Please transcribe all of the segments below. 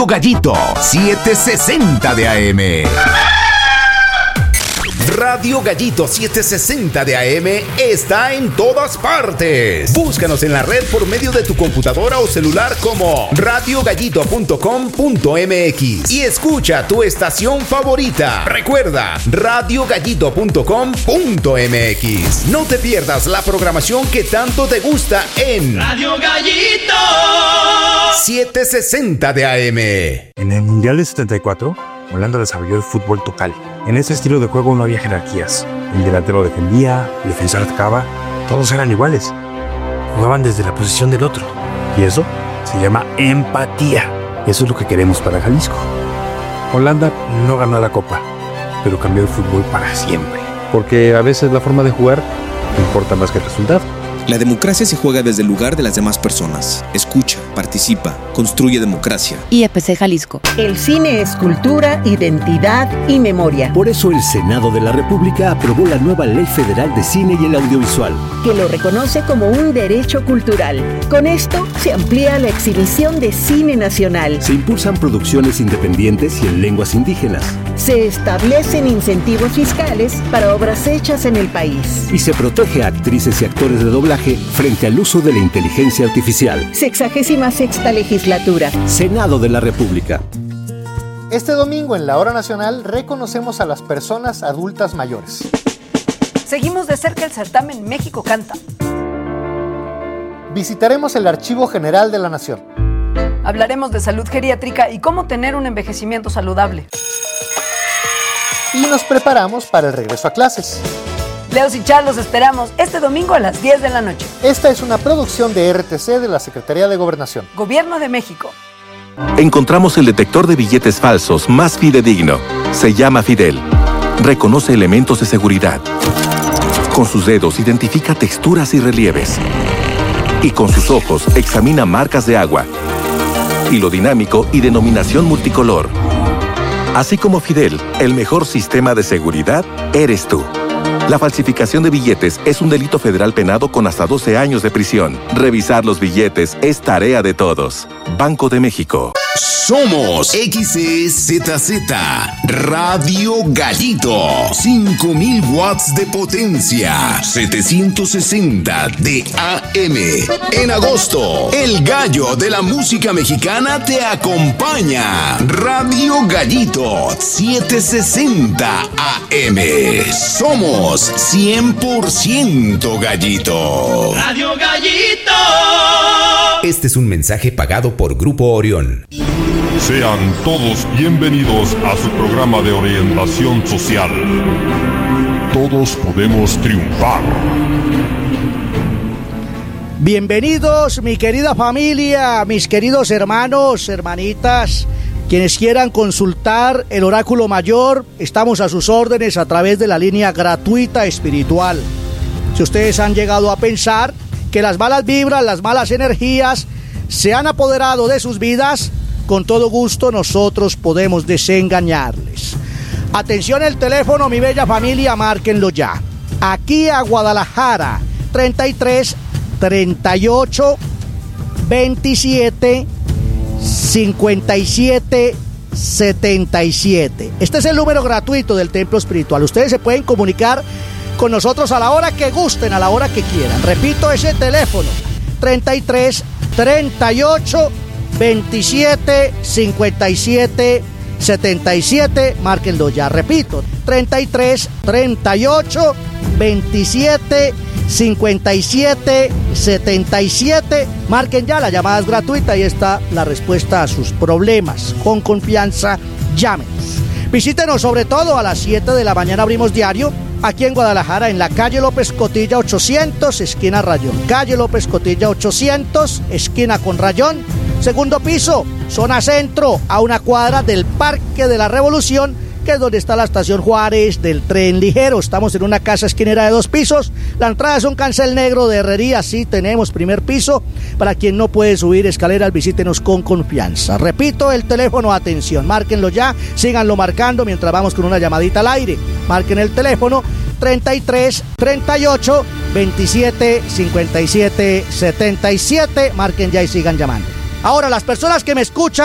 Gallito 760 de AM. Radio Gallito 760 de AM está en todas partes. Búscanos en la red por medio de tu computadora o celular como radiogallito.com.mx y escucha tu estación favorita. Recuerda, radiogallito.com.mx. No te pierdas la programación que tanto te gusta en Radio Gallito 760 de AM. En el Mundial de 74, Holanda desarrolló el fútbol total. En ese estilo de juego no había jerarquías. El delantero defendía, el defensor atacaba, todos eran iguales. Jugaban desde la posición del otro. Y eso se llama empatía. Eso es lo que queremos para Jalisco. Holanda no ganó la Copa, pero cambió el fútbol para siempre. Porque a veces la forma de jugar importa más que el resultado. La democracia se juega desde el lugar de las demás personas. Escucha, participa, construye democracia. IEPC Jalisco. El cine es cultura, identidad y memoria. Por eso el Senado de la República aprobó la nueva Ley Federal de Cine y el Audiovisual, que lo reconoce como un derecho cultural. Con esto se amplía la exhibición de cine nacional. Se impulsan producciones independientes y en lenguas indígenas. Se establecen incentivos fiscales para obras hechas en el país. Y se protege a actrices y actores de doblaje frente al uso de la inteligencia artificial. 66ª Legislatura. Senado de la República. Este domingo en la Hora Nacional reconocemos a las personas adultas mayores. Seguimos de cerca el certamen México Canta. Visitaremos el Archivo General de la Nación. Hablaremos de salud geriátrica y cómo tener un envejecimiento saludable. Y nos preparamos para el regreso a clases. Leos y Char los esperamos este domingo a las 10 de la noche. Esta es una producción de RTC de la Secretaría de Gobernación. Gobierno de México. Encontramos el detector de billetes falsos más fidedigno. Se llama Fidel. Reconoce elementos de seguridad. Con sus dedos identifica texturas y relieves. Y con sus ojos examina marcas de agua, hilo dinámico y denominación multicolor. Así como Fidel, el mejor sistema de seguridad eres tú. La falsificación de billetes es un delito federal penado con hasta 12 años de prisión. Revisar los billetes es tarea de todos. Banco de México. Somos XEZZ Radio Gallito. 5000 watts de potencia. 760 de AM. En agosto, el gallo de la música mexicana te acompaña. Radio Gallito 760 AM. Somos 100% gallito. Radio Gallito. Este es un mensaje pagado por Grupo Orión. Sean todos bienvenidos a su programa de orientación social. Todos podemos triunfar. Bienvenidos, mi querida familia, mis queridos hermanos, hermanitas, quienes quieran consultar el oráculo mayor, estamos a sus órdenes a través de la línea gratuita espiritual. Si ustedes han llegado a pensar que las malas vibras, las malas energías se han apoderado de sus vidas, con todo gusto nosotros podemos desengañarles. Atención el teléfono, mi bella familia, márquenlo ya. Aquí a Guadalajara, 33 38 27 57 77. Este es el número gratuito del Templo Espiritual. Ustedes se pueden comunicar con nosotros a la hora que gusten, a la hora que quieran. Repito ese teléfono, 33 38 27 57 77, márquenlo ya. Repito, 33 38 27 57 77, marquen ya, la llamada es gratuita y está la respuesta a sus problemas. Con confianza, llámenos. Visítenos sobre todo a las 7 de la mañana, abrimos diario aquí en Guadalajara, en la calle López Cotilla 800, esquina Rayón. Calle López Cotilla 800, esquina con Rayón. Segundo piso, zona centro, a una cuadra del Parque de la Revolución, que es donde está la estación Juárez del tren ligero. Estamos en una casa esquinera de 2 pisos. La entrada es un cancel negro de herrería. Sí, tenemos primer piso. Para quien no puede subir escaleras, visítenos con confianza. Repito el teléfono, atención, márquenlo ya, síganlo marcando mientras vamos con una llamadita al aire. Marquen el teléfono 33 38 27 57 77. Marquen ya y sigan llamando. Ahora, las personas que me escuchan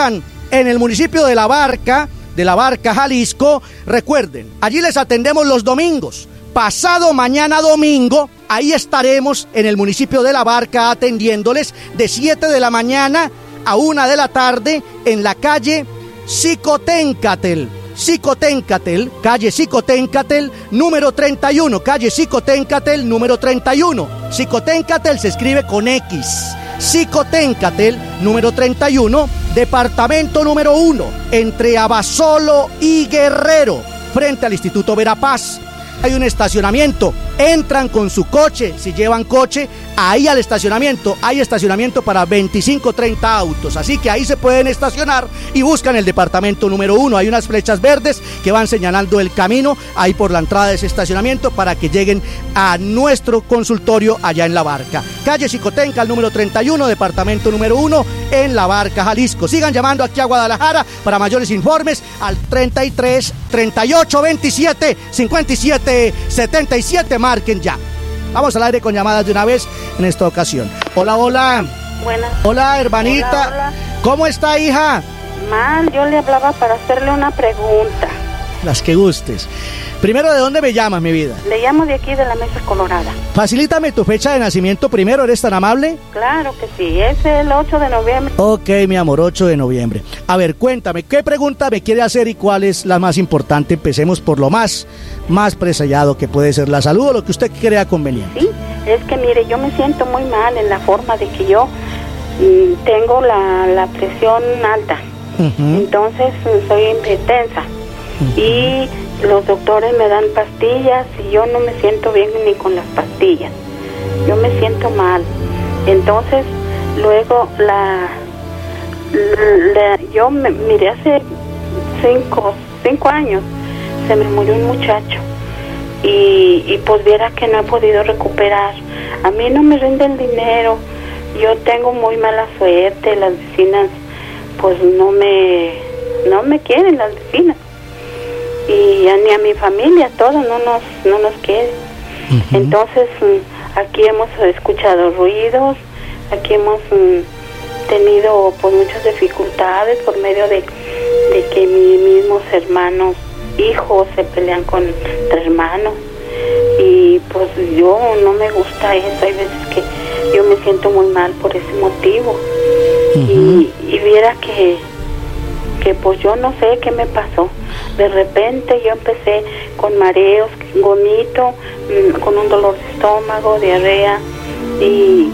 en el municipio de La Barca, Jalisco. Recuerden, allí les atendemos los domingos. Pasado mañana domingo, ahí estaremos en el municipio de La Barca atendiéndoles de 7 de la mañana a 1 de la tarde en la calle Xicoténcatl, calle Xicoténcatl, número 31, calle Xicoténcatl, número 31. Xicoténcatl se escribe con X. Xicoténcatl, número 31, departamento número 1, entre Abasolo y Guerrero, frente al Instituto Verapaz. Hay un estacionamiento, entran con su coche, si llevan coche, ahí al estacionamiento, hay estacionamiento para 25, 30 autos, así que ahí se pueden estacionar y buscan el departamento número 1, hay unas flechas verdes que van señalando el camino ahí por la entrada de ese estacionamiento para que lleguen a nuestro consultorio allá en La Barca. Calle Xicoténcatl, número 31, departamento número 1, en La Barca, Jalisco. Sigan llamando aquí a Guadalajara para mayores informes al 33 38 27 57 77, marquen ya. Vamos al aire con llamadas de una vez en esta ocasión. Hola. Buenas. Hola, hermanita. Hola. ¿Cómo está, hija? Mal, yo le hablaba para hacerle una pregunta. Las que gustes. Primero, ¿de dónde me llamas, mi vida? Le llamo de aquí de la Mesa Colorada. Facilítame tu fecha de nacimiento primero, ¿eres tan amable? Claro que sí, es el 8 de noviembre. Ok, mi amor, 8 de noviembre. A ver, cuéntame, ¿qué pregunta me quiere hacer y cuál es la más importante? Empecemos por lo más presallado que puede ser la salud o lo que usted crea conveniente. Sí, es que mire, yo me siento muy mal en la forma de que yo tengo la presión alta. Entonces soy hipertensa. Y los doctores me dan pastillas y yo no me siento bien ni con las pastillas. Yo me siento mal. Entonces, luego yo me miré hace 5 años, se me murió un muchacho y pues viera que no he podido recuperar. A mí no me rinde el dinero, yo tengo muy mala suerte, las vecinas pues no me quieren, las vecinas. Y ni a mi familia, todos no nos quieren. Entonces aquí hemos escuchado ruidos, aquí hemos tenido pues muchas dificultades por medio de que mis mismos hermanos, hijos se pelean con hermanos y pues yo no me gusta eso. Hay veces que yo me siento muy mal por ese motivo. Y viera que pues yo no sé qué me pasó. De repente yo empecé con mareos, vomito, con un dolor de estómago, diarrea y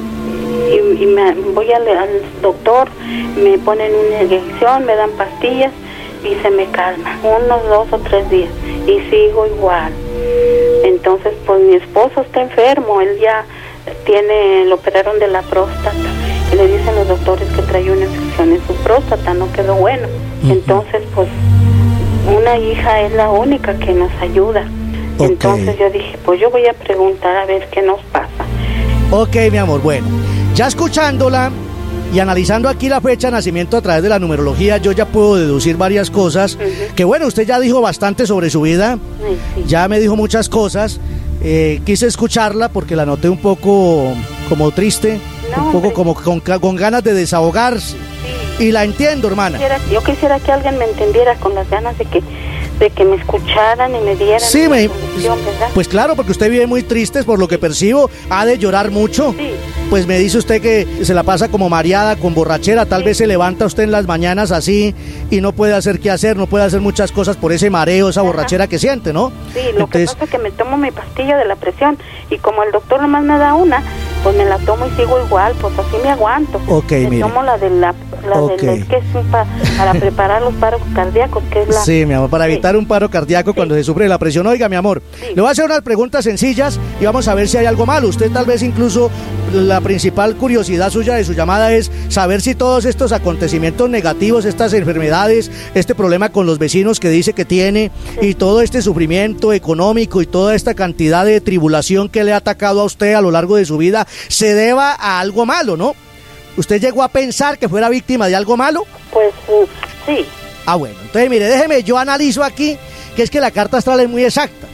voy al doctor, me ponen una inyección, me dan pastillas y se me calma, unos 2 o 3 días y sigo igual. Entonces pues mi esposo está enfermo, él ya lo operaron de la próstata y le dicen los doctores que trae una infección en su próstata, no quedó bueno. Entonces pues una hija es la única que nos ayuda. Entonces yo dije, pues yo voy a preguntar a ver qué nos pasa. Ok, mi amor, bueno, ya escuchándola y analizando aquí la fecha de nacimiento a través de la numerología, yo ya puedo deducir varias cosas, que bueno, usted ya dijo bastante sobre su vida, ya me dijo muchas cosas, quise escucharla porque la noté un poco como triste, un poco como con ganas de desahogarse. Y la entiendo, hermana. Yo quisiera que alguien me entendiera con las ganas de que me escucharan y me dieran una solución, ¿verdad? Pues claro, porque usted vive muy triste, por lo que percibo, ha de llorar mucho. Sí. Pues me dice usted que se la pasa como mareada, con borrachera, tal vez se levanta usted en las mañanas así y no puede hacer qué hacer, no puede hacer muchas cosas por ese mareo, esa borrachera que siente, ¿no? Sí, lo que pasa es que me tomo mi pastilla de la presión y como el doctor nomás me da una, pues me la tomo y sigo igual, pues así me aguanto. Me tomo la del que es para preparar los paros cardíacos, que es la... Sí, mi amor, para evitar un paro cardíaco cuando se sufre la presión. Oiga, mi amor, le voy a hacer unas preguntas sencillas y vamos a ver si hay algo malo. Usted tal vez incluso, la principal curiosidad suya de su llamada es saber si todos estos acontecimientos negativos, estas enfermedades, este problema con los vecinos que dice que tiene y todo este sufrimiento económico y toda esta cantidad de tribulación que le ha atacado a usted a lo largo de su vida, se deba a algo malo, ¿no? ¿Usted llegó a pensar que fuera víctima de algo malo? Pues sí. Ah, bueno, entonces mire, déjeme, yo analizo aquí, que es que la carta astral es muy exacta.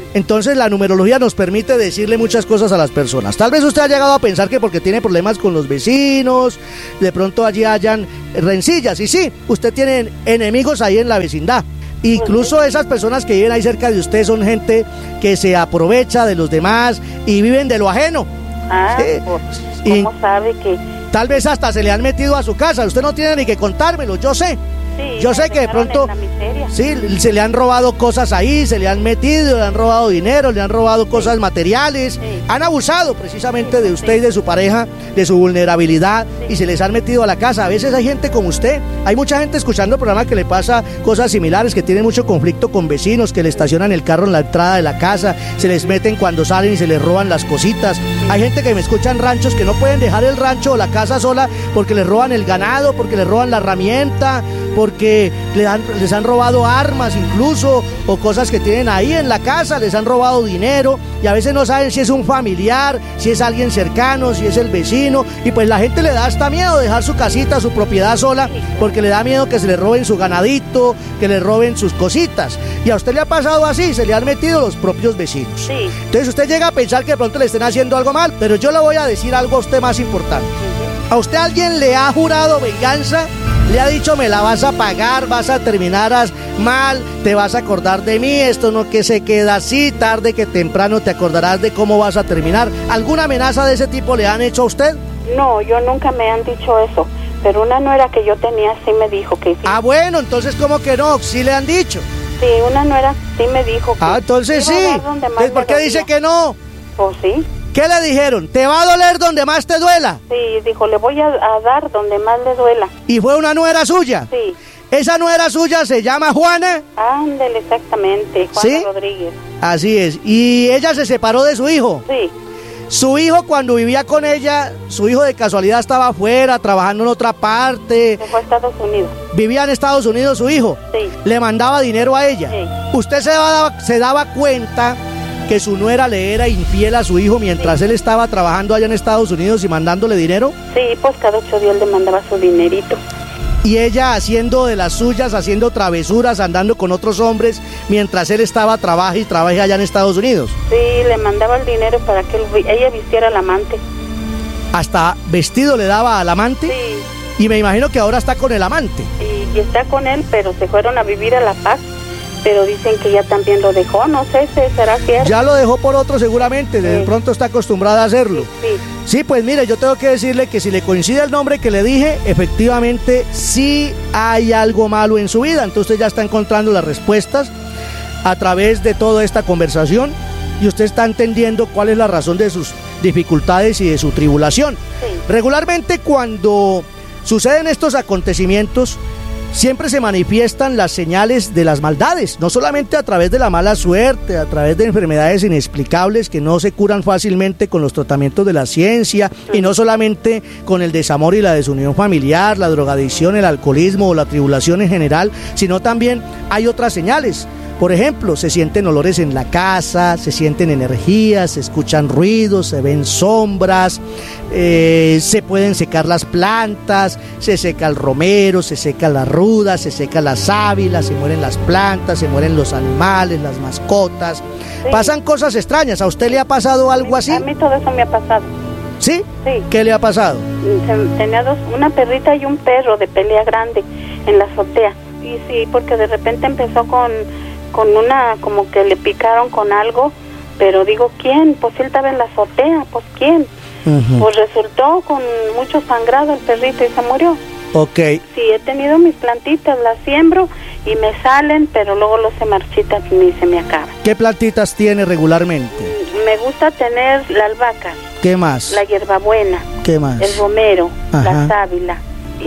Entonces la numerología nos permite decirle muchas cosas a las personas. Tal vez usted ha llegado a pensar que porque tiene problemas con los vecinos, de pronto allí hayan rencillas. Y sí, usted tiene enemigos ahí en la vecindad. Incluso esas personas que viven ahí cerca de usted son gente que se aprovecha de los demás y viven de lo ajeno. ¿Sí? ¿Cómo sabe que...? Tal vez hasta se le han metido a su casa. Usted no tiene ni que contármelo, yo sé. Sí, yo sé que de pronto sí, se le han robado cosas ahí, se le han metido, le han robado dinero, le han robado cosas materiales, han abusado precisamente de usted y de su pareja, de su vulnerabilidad, y se les han metido a la casa. A veces hay gente como usted, hay mucha gente escuchando el programa que le pasa cosas similares, que tienen mucho conflicto con vecinos, que le estacionan el carro en la entrada de la casa, se les meten cuando salen y se les roban las cositas. Hay gente que me escucha en ranchos que no pueden dejar el rancho o la casa sola porque les roban el ganado, porque les roban la herramienta, porque les han robado armas incluso, o cosas que tienen ahí en la casa, les han robado dinero, y a veces no saben si es un familiar, si es alguien cercano, si es el vecino, y pues la gente le da hasta miedo dejar su casita, su propiedad sola, porque le da miedo que se le roben su ganadito, que le roben sus cositas. Y a usted le ha pasado así, se le han metido los propios vecinos. Sí. Entonces usted llega a pensar que de pronto le estén haciendo algo mal, pero yo le voy a decir algo a usted más importante. ¿A usted alguien le ha jurado venganza? Le ha dicho, me la vas a pagar, vas a terminar mal, te vas a acordar de mí, esto no que se queda así, tarde que temprano te acordarás de cómo vas a terminar. ¿Alguna amenaza de ese tipo le han hecho a usted? No, yo nunca me han dicho eso, pero una nuera que yo tenía sí me dijo que sí. Ah, bueno, entonces ¿cómo que no? ¿Sí le han dicho? Sí, una nuera sí me dijo que... Ah, entonces sí. Entonces, ¿por qué dice que no? Pues sí. ¿Qué le dijeron? ¿Te va a doler donde más te duela? Sí, dijo, le voy a dar donde más le duela. ¿Y fue una nuera suya? Sí. ¿Esa nuera suya se llama Juana? Ándele, exactamente, Juana ¿Sí? Rodríguez. Así es. ¿Y ella se separó de su hijo? Sí. Su hijo, cuando vivía con ella, su hijo de casualidad estaba afuera, trabajando en otra parte. Se fue a Estados Unidos. ¿Vivía en Estados Unidos su hijo? Sí. ¿Le mandaba dinero a ella? Sí. ¿Usted se daba cuenta que su nuera le era infiel a su hijo mientras él estaba trabajando allá en Estados Unidos y mandándole dinero? Sí, pues cada 8 días le mandaba su dinerito. Y ella haciendo de las suyas, haciendo travesuras, andando con otros hombres, mientras él estaba trabaja allá en Estados Unidos. Sí, le mandaba el dinero para que ella vistiera al amante. ¿Hasta vestido le daba al amante? Sí. Y me imagino que ahora está con el amante. Y está con él, pero se fueron a vivir a La Paz. Pero dicen que ya también lo dejó, no sé si será cierto. Ya lo dejó por otro seguramente, de pronto está acostumbrada a hacerlo. Sí, pues mire, yo tengo que decirle que si le coincide el nombre que le dije, efectivamente sí hay algo malo en su vida. Entonces usted ya está encontrando las respuestas a través de toda esta conversación y usted está entendiendo cuál es la razón de sus dificultades y de su tribulación. Regularmente cuando suceden estos acontecimientos, siempre se manifiestan las señales de las maldades, no solamente a través de la mala suerte, a través de enfermedades inexplicables que no se curan fácilmente con los tratamientos de la ciencia, y no solamente con el desamor y la desunión familiar, la drogadicción, el alcoholismo o la tribulación en general, sino también hay otras señales. Por ejemplo, se sienten olores en la casa, se sienten energías, se escuchan ruidos, se ven sombras, se pueden secar las plantas, se seca el romero, se seca la ruda, se seca la sábila, se mueren las plantas, se mueren los animales, las mascotas. Sí. Pasan cosas extrañas. ¿A usted le ha pasado algo así? A mí todo eso me ha pasado. ¿Sí? Sí. ¿Qué le ha pasado? Tenía una perrita y un perro de pelea grande en la azotea. Y sí, porque de repente empezó con una, como que le picaron con algo, pero digo, ¿quién? Pues él estaba en la azotea, pues ¿quién? Pues resultó con mucho sangrado el perrito y se murió. Ok. Sí, he tenido mis plantitas, las siembro y me salen, pero luego se marchitan y se me acaban. ¿Qué plantitas tiene regularmente? Me gusta tener la albahaca. ¿Qué más? La hierbabuena. ¿Qué más? El romero, la sábila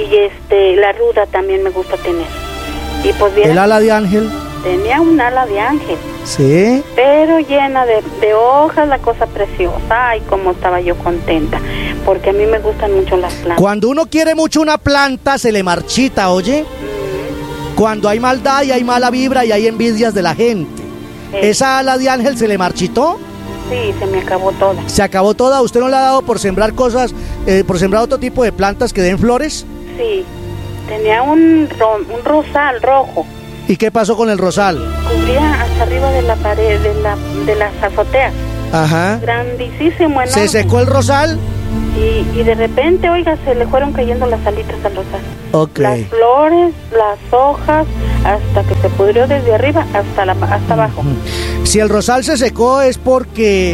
y la ruda también me gusta tener. Y pues bien. ¿El ala de ángel? Tenía un ala de ángel. Sí. Pero llena de hojas, la cosa preciosa. Ay, cómo estaba yo contenta. Porque a mí me gustan mucho las plantas. Cuando uno quiere mucho una planta, se le marchita, ¿oye? Cuando hay maldad y hay mala vibra y hay envidias de la gente. ¿Esa ala de ángel se le marchitó? Sí, se me acabó toda. ¿Se acabó toda? ¿Usted no le ha dado por sembrar cosas, por sembrar otro tipo de plantas que den flores? Sí. Tenía un rosal rojo. ¿Y qué pasó con el rosal? cubría hasta arriba de la pared, de las azoteas. Ajá. Grandísimo, enorme. ¿Se secó el rosal? Y de repente, oiga, se le fueron cayendo las alitas al rosal. Ok. Las flores, las hojas, hasta que se pudrió desde arriba hasta abajo. Si el rosal se secó es porque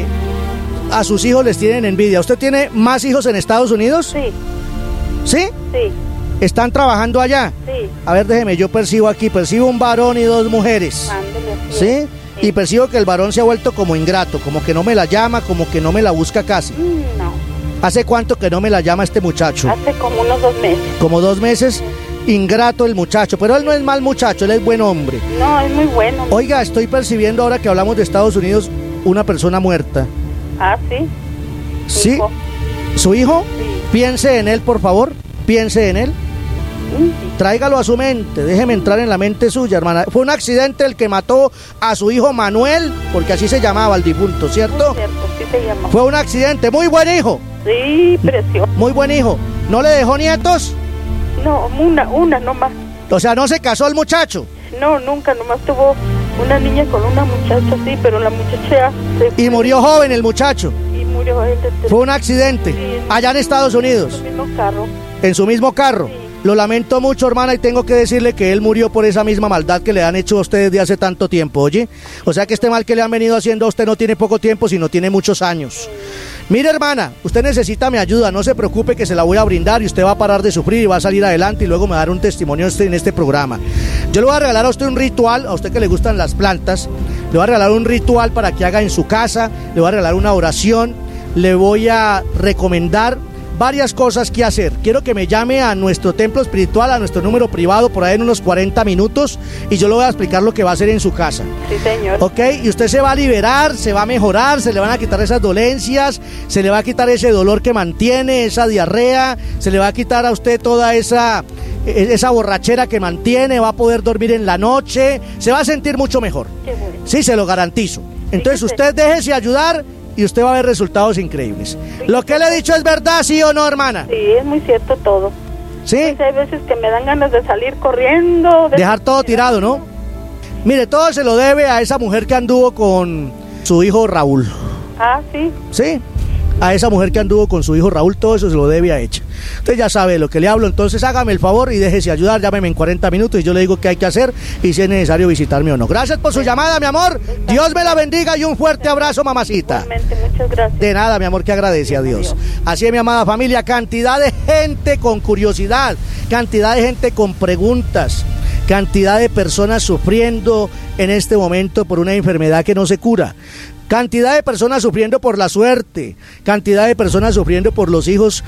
a sus hijos les tienen envidia. ¿Usted tiene más hijos en Estados Unidos? Sí. ¿Sí? Sí. ¿Están trabajando allá? Sí. A ver, déjeme, yo percibo un varón y 2 mujeres. Ándale, ¿Sí? Y percibo que el varón se ha vuelto como ingrato, como que no me la llama, como que no me la busca casi. No. ¿Hace cuánto que no me la llama este muchacho? Hace como unos 2 meses. ¿Como 2 meses? Ingrato el muchacho, pero él no es mal muchacho, él es buen hombre. No, es muy bueno. Oiga, estoy percibiendo ahora que hablamos de Estados Unidos una persona muerta. Ah, sí. ¿Sí? Hijo. ¿Su hijo? Sí. Piense en él, por favor. Piense en él. Sí. Tráigalo a su mente, déjeme entrar en la mente suya, hermana. Fue un accidente el que mató a su hijo Manuel, porque así se llamaba el difunto, ¿cierto? Muy cierto, sí se llamó. Fue un accidente, muy buen hijo. Sí, precioso. Muy buen hijo. ¿No le dejó nietos? No, una nomás. O sea, ¿no se casó el muchacho? No, nunca, nomás tuvo una niña con una muchacha, sí, pero la muchacha se... Y murió joven el muchacho. Y murió él. Fue un accidente, sí, allá en Estados Unidos. En su mismo carro. ¿En su mismo carro? Sí. Lo lamento mucho, hermana, y tengo que decirle que él murió por esa misma maldad que le han hecho a ustedes de hace tanto tiempo, ¿oye? O sea que este mal que le han venido haciendo a usted no tiene poco tiempo, sino tiene muchos años. Mire, hermana, usted necesita mi ayuda, no se preocupe que se la voy a brindar y usted va a parar de sufrir y va a salir adelante y luego me va a dar un testimonio en este programa. Yo le voy a regalar a usted un ritual, a usted que le gustan las plantas, le voy a regalar un ritual para que haga en su casa, le voy a regalar una oración, le voy a recomendar varias cosas que hacer. Quiero que me llame a nuestro templo espiritual, a nuestro número privado por ahí en unos 40 minutos y yo le voy a explicar lo que va a hacer en su casa. Sí, señor. Ok, y usted se va a liberar, se va a mejorar, se le van a quitar esas dolencias, se le va a quitar ese dolor que mantiene, esa diarrea, se le va a quitar a usted toda esa borrachera que mantiene, va a poder dormir en la noche, se va a sentir mucho mejor. Qué bueno. Sí, se lo garantizo. Entonces usted déjese ayudar y usted va a ver resultados increíbles. ¿Lo que le he dicho es verdad, sí o no, hermana? Sí, es muy cierto todo. ¿Sí? Pues hay veces que me dan ganas de salir corriendo. Dejar todo tirado, ¿no? Mire, todo se lo debe a esa mujer que anduvo con su hijo Raúl. Ah, sí. Sí, a esa mujer que anduvo con su hijo Raúl, todo eso se lo debe a ella. Usted ya sabe de lo que le hablo, entonces hágame el favor y déjese ayudar, llámeme en 40 minutos y yo le digo qué hay que hacer y si es necesario visitarme o no. Gracias por su llamada, mi amor. Dios me la bendiga y un fuerte abrazo, mamacita. Igualmente, muchas gracias. De nada, mi amor, que agradece a Dios. Así es, mi amada familia, cantidad de gente con curiosidad, cantidad de gente con preguntas, cantidad de personas sufriendo en este momento por una enfermedad que no se cura. Cantidad de personas sufriendo por la suerte, cantidad de personas sufriendo por los hijos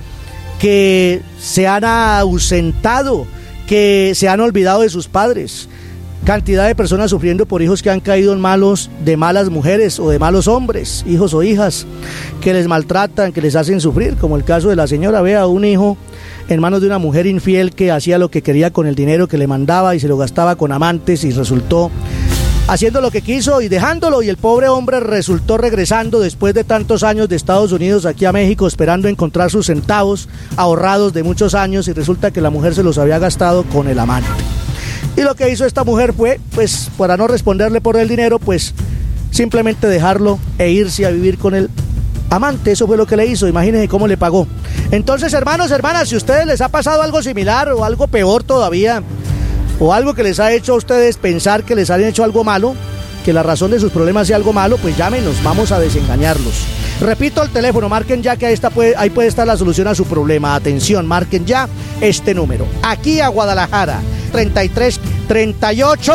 que se han ausentado, que se han olvidado de sus padres. Cantidad de personas sufriendo por hijos que han caído en manos de malas mujeres o de malos hombres, hijos o hijas, que les maltratan, que les hacen sufrir, como el caso de la señora. Vea, un hijo en manos de una mujer infiel que hacía lo que quería con el dinero que le mandaba y se lo gastaba con amantes y resultó haciendo lo que quiso y dejándolo, y el pobre hombre resultó regresando después de tantos años de Estados Unidos aquí a México esperando encontrar sus centavos ahorrados de muchos años y resulta que la mujer se los había gastado con el amante. Y lo que hizo esta mujer fue, pues para no responderle por el dinero, pues simplemente dejarlo e irse a vivir con el amante. Eso fue lo que le hizo, imagínense cómo le pagó. Entonces, hermanos, hermanas, si a ustedes les ha pasado algo similar o algo peor todavía, o algo que les ha hecho a ustedes pensar que les han hecho algo malo, que la razón de sus problemas sea algo malo, pues llámenos, vamos a desengañarlos. Repito el teléfono, marquen ya que ahí puede estar la solución a su problema. Atención, marquen ya este número. Aquí a Guadalajara, 33 38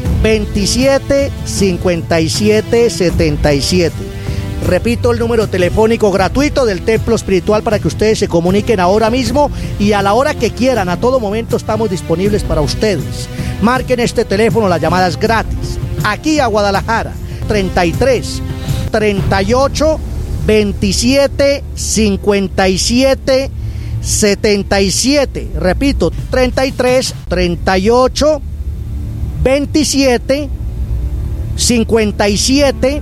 27 57 77. Repito el número telefónico gratuito del Templo Espiritual para que ustedes se comuniquen ahora mismo y a la hora que quieran, a todo momento estamos disponibles para ustedes. Marquen este teléfono, la llamada es gratis. Aquí a Guadalajara, 33 38 27 57 77. Repito, 33 38 27 57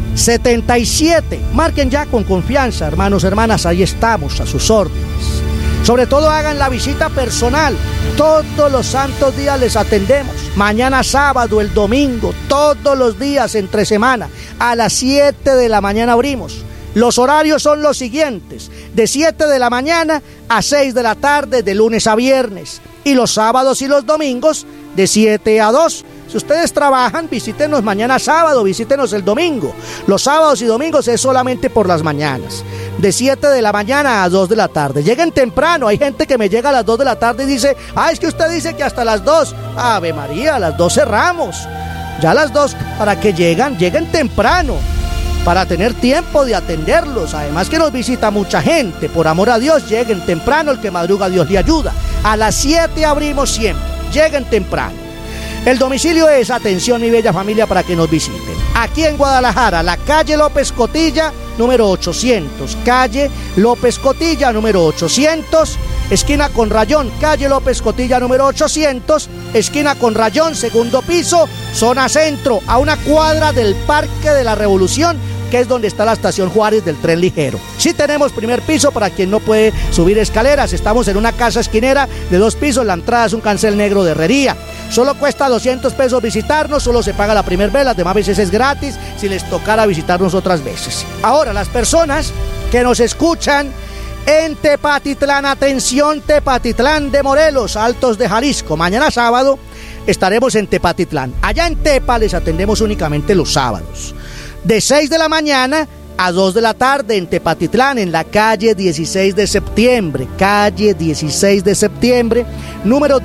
77. Marquen ya con confianza, hermanos, hermanas, ahí estamos a sus órdenes. Sobre todo hagan la visita personal. Todos los santos días les atendemos. Mañana sábado, el domingo, todos los días entre semana. A las 7 de la mañana abrimos. Los horarios son los siguientes: de 7 de la mañana a 6 de la tarde, de lunes a viernes. Y los sábados y los domingos, de 7 a 2. Si ustedes trabajan, visítenos mañana sábado, visítenos el domingo. Los sábados y domingos es solamente por las mañanas, de 7 de la mañana a 2 de la tarde. Lleguen temprano. Hay gente que me llega a las 2 de la tarde y dice: es que usted dice que hasta las 2. Ave María, a las 2 cerramos. Ya a las 2, para que lleguen temprano, para tener tiempo de atenderlos. Además que nos visita mucha gente. Por amor a Dios, lleguen temprano. El que madruga, Dios le ayuda. A las 7 abrimos siempre. Lleguen temprano. El domicilio es, atención mi bella familia, para que nos visiten. Aquí en Guadalajara, la calle López Cotilla, número 800. Calle López Cotilla, número 800. Esquina con Rayón, calle López Cotilla, número 800. Esquina con Rayón, segundo piso, zona centro, a una cuadra del Parque de la Revolución, que es donde está la estación Juárez del tren ligero. Sí tenemos primer piso para quien no puede subir escaleras. Estamos en una casa esquinera de 2 pisos. La entrada es un cancel negro de herrería. Solo cuesta 200 pesos visitarnos. Solo se paga la primera vez. Las demás veces es gratis si les tocara visitarnos otras veces. Ahora, las personas que nos escuchan en Tepatitlán, atención, Tepatitlán de Morelos, Altos de Jalisco. Mañana sábado estaremos en Tepatitlán. Allá en Tepa les atendemos únicamente los sábados, de 6 de la mañana a 2 de la tarde en Tepatitlán, en la calle 16 de septiembre, calle 16 de septiembre, número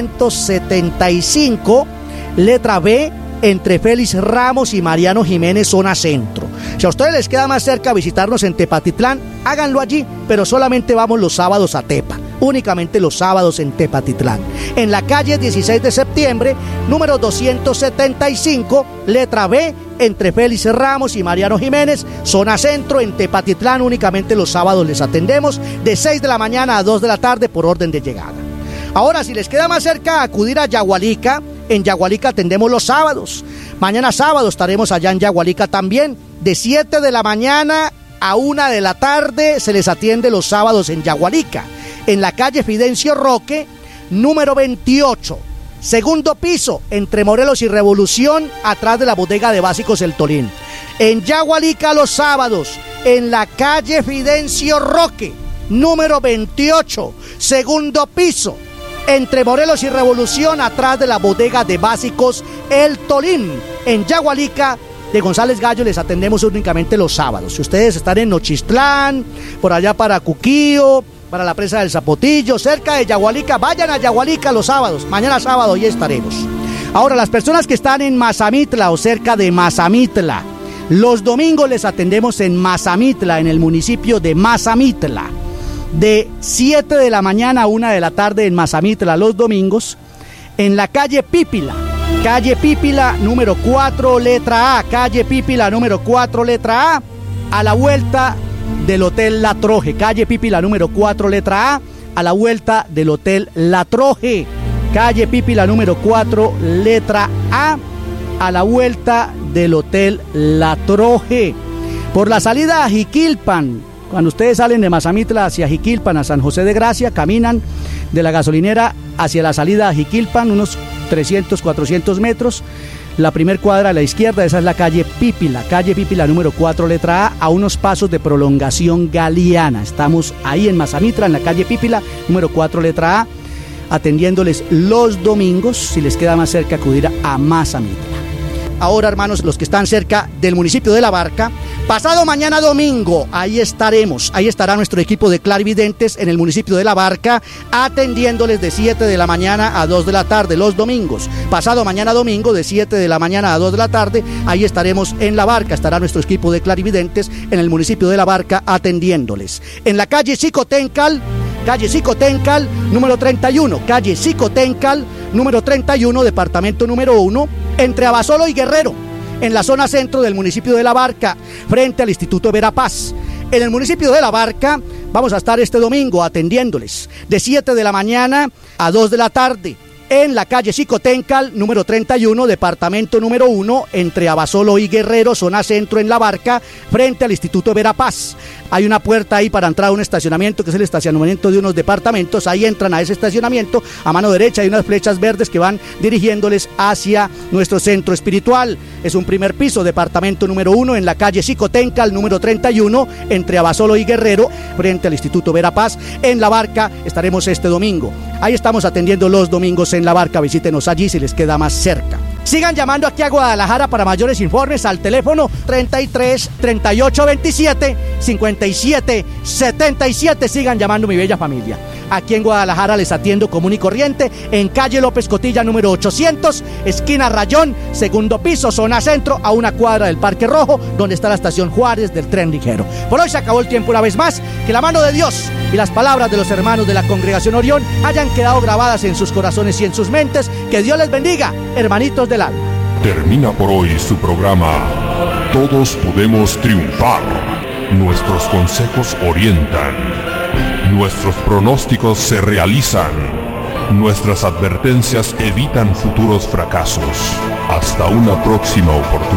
275, letra B, entre Félix Ramos y Mariano Jiménez, zona centro. Si a ustedes les queda más cerca visitarnos en Tepatitlán, háganlo allí, pero solamente vamos los sábados a Tepa. Únicamente los sábados en Tepatitlán. En la calle 16 de septiembre, número 275, letra B, entre Félix Ramos y Mariano Jiménez, zona centro, en Tepatitlán. Únicamente los sábados les atendemos, de 6 de la mañana a 2 de la tarde por orden de llegada. Ahora, si les queda más cerca acudir a Yagualica, en Yagualica atendemos los sábados. Mañana sábado estaremos allá en Yagualica también, de 7 de la mañana a 1 de la tarde se les atiende los sábados en Yagualica. En la calle Fidencio Roque, número 28, segundo piso, entre Morelos y Revolución, atrás de la bodega de básicos El Tolín. En Yagualica los sábados, en la calle Fidencio Roque, número 28, segundo piso, entre Morelos y Revolución, atrás de la bodega de básicos El Tolín. En Yagualica de González Gallo les atendemos únicamente los sábados. Si ustedes están en Nochistlán, por allá para Cuquío, para la presa del Zapotillo, cerca de Yagualica, vayan a Yagualica los sábados. Mañana sábado ya estaremos. Ahora, las personas que están en Mazamitla o cerca de Mazamitla, los domingos les atendemos en Mazamitla, en el municipio de Mazamitla, de 7 de la mañana a 1 de la tarde en Mazamitla los domingos, en la calle Pípila, número 4, letra A, calle Pípila, número 4, letra a la vuelta del Hotel La Troje, calle Pípila, número 4, letra a la vuelta del Hotel La Troje, calle Pípila, número 4, letra a la vuelta del Hotel La Troje. Por la salida a Jiquilpan, cuando ustedes salen de Mazamitla hacia Jiquilpan, a San José de Gracia, caminan de la gasolinera hacia la salida a Jiquilpan, unos 300, 400 metros. La primer cuadra a la izquierda, esa es la calle Pípila número 4, letra A unos pasos de Prolongación Galeana. Estamos ahí en Mazamitla, en la calle Pípila, número 4, letra A, atendiéndoles los domingos, si les queda más cerca acudir a Mazamitla. Ahora, hermanos, los que están cerca del municipio de La Barca, pasado mañana domingo, ahí estaremos. Ahí estará nuestro equipo de clarividentes en el municipio de La Barca, atendiéndoles de 7 de la mañana a 2 de la tarde los domingos. Pasado mañana domingo, de 7 de la mañana a 2 de la tarde, ahí estaremos en La Barca. Estará nuestro equipo de clarividentes en el municipio de La Barca atendiéndoles. En la calle Xicoténcal, número 31, calle Xicoténcal, número 31, departamento número 1, entre Abasolo y Guerrero, en la zona centro del municipio de La Barca, frente al Instituto Verapaz. En el municipio de La Barca vamos a estar este domingo atendiéndoles de 7 de la mañana a 2 de la tarde, en la calle Xicoténcal, número 31, departamento número 1, entre Abasolo y Guerrero, zona centro en La Barca, frente al Instituto Verapaz. Hay una puerta ahí para entrar a un estacionamiento, que es el estacionamiento de unos departamentos. Ahí entran a ese estacionamiento. A mano derecha hay unas flechas verdes que van dirigiéndoles hacia nuestro centro espiritual. Es un primer piso, departamento número 1, en la calle Xicotenca, al número 31, entre Abasolo y Guerrero, frente al Instituto Verapaz. En La Barca estaremos este domingo. Ahí estamos atendiendo los domingos en La Barca. Visítenos allí si les queda más cerca. Sigan llamando aquí a Guadalajara para mayores informes al teléfono 33 38 27 57 77. Sigan llamando, mi bella familia. Aquí en Guadalajara les atiendo común y corriente, en calle López Cotilla número 800, esquina Rayón, segundo piso, zona centro, a una cuadra del Parque Rojo, donde está la estación Juárez del tren ligero. Por hoy se acabó el tiempo una vez más. Que la mano de Dios y las palabras de los hermanos de la Congregación Orión hayan quedado grabadas en sus corazones y en sus mentes. Que Dios les bendiga, hermanitos del alma. Termina por hoy su programa Todos Podemos Triunfar. Nuestros consejos orientan. Nuestros pronósticos se realizan. Nuestras advertencias evitan futuros fracasos. Hasta una próxima oportunidad.